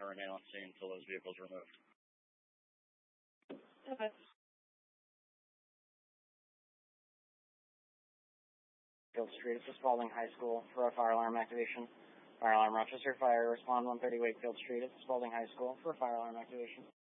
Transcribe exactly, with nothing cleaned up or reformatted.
to remain on scene until those vehicles are removed. Okay. Field Street, this is Spalding High School for a fire alarm activation. Fire alarm Rochester Fire, respond one thirty Wakefield Street, this is Spalding High School for a fire alarm activation.